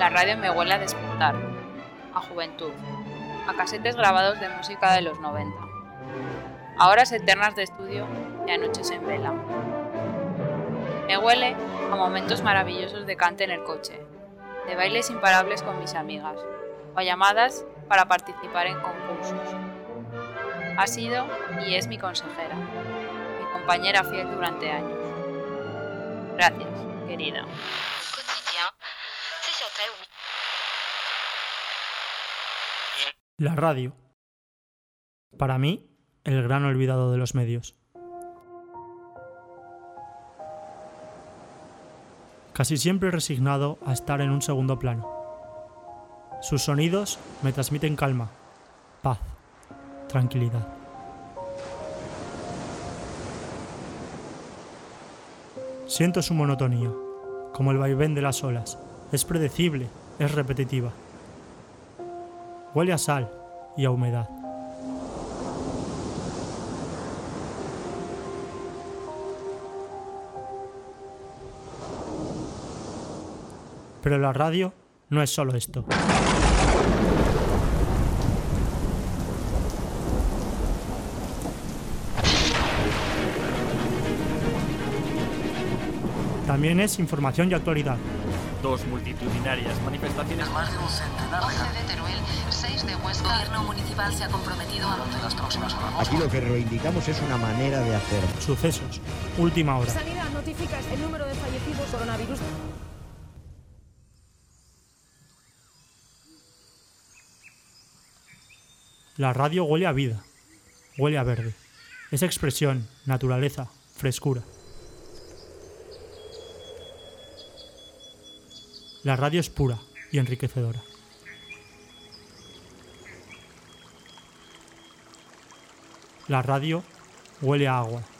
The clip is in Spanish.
La radio me huele a despertar, a juventud, a casetes grabados de música de los 90, a horas eternas de estudio y a noches en vela. Me huele a momentos maravillosos de cante en el coche, de bailes imparables con mis amigas, o a llamadas para participar en concursos. Ha sido y es mi consejera, mi compañera fiel durante años. Gracias, querida. La radio. Para mí, el gran olvidado de los medios. Casi siempre resignado a estar en un segundo plano. Sus sonidos me transmiten calma, paz, tranquilidad. Siento su monotonía, como el vaivén de las olas. Es predecible, es repetitiva. Huele a sal y a humedad. Pero la radio no es solo esto. También es información y actualidad. Dos multitudinarias manifestaciones. Más de un centenar de 11 de Teruel, 6 de Huesca. El gobierno municipal se ha comprometido a... durante las próximas horas. Aquí lo que reivindicamos es una manera de hacer. Sucesos. Última hora. Sanidad notifica el número de fallecidos coronavirus. La radio huele a vida. Huele a verde. Es expresión, naturaleza, frescura. La radio es pura y enriquecedora. La radio huele a agua.